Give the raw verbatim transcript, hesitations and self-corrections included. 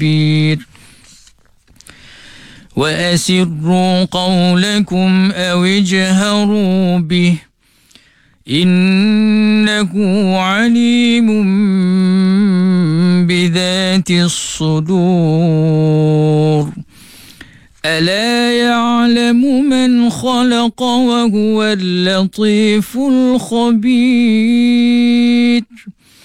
وأسروا قولكم أو اجهروا به إنه عليم بذات الصدور ألا يعلم من خلق وهو اللطيف الخبير.